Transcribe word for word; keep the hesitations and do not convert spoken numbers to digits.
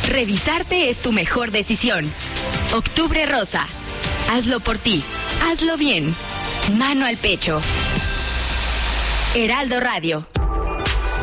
Revisarte es tu mejor decisión. Octubre Rosa. Hazlo por ti. Hazlo bien. Mano al pecho. Heraldo Radio.